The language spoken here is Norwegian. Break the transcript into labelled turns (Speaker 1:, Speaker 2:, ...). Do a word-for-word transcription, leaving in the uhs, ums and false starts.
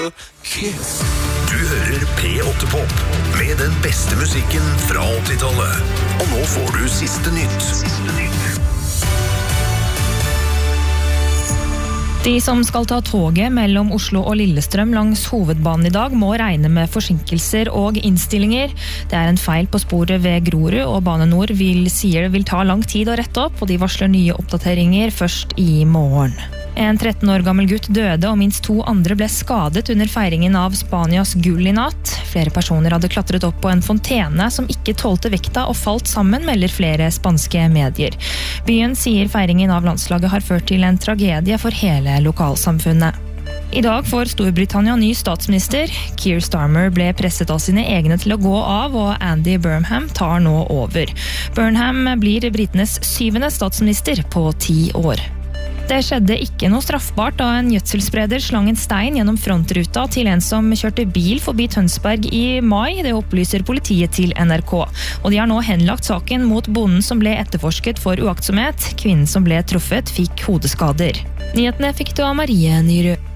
Speaker 1: a kiss.
Speaker 2: Du hører P åtte Pop med den beste musikken fra åttitallet. Og nå får du siste nytt. Siste nytt.
Speaker 3: De som skal ta toget mellom Oslo og Lillestrøm langs hovedbanen i dag må regne med forsinkelser og innstillinger. Det er en feil på sporet ved Grorud, og Bane Nor vil, sier det vil ta lang tid å rette opp, og de varsler nye oppdateringer først i morgen. En tretten år gammel gutt døde, og minst to andre ble skadet under feiringen av Spanias gull i natt. Flere personer hadde klatret opp på en fontene som ikke tålte vekta og falt sammen, melder flere spanske medier. Byen sier feiringen av landslaget har ført til en tragedie for hele lokalsamfunnet. I dag får Storbritannia ny statsminister. Keir Starmer ble presset av sine egne til å gå av, og Andy Burnham tar nå over. Burnham blir britenes syvende statsminister på ti år. Det skjedde ikke noe straffbart da en gjødselspreder slang en stein gjennom frontruta til en som kjørte bil forbi Tønsberg i mai. Det opplyser politiet til N R K. Og de har nå henlagt saken mot bonden som ble etterforsket for uaktsomhet. Kvinnen som ble truffet fikk hodeskader. Nyhetene fikk du av Marie Nyrø.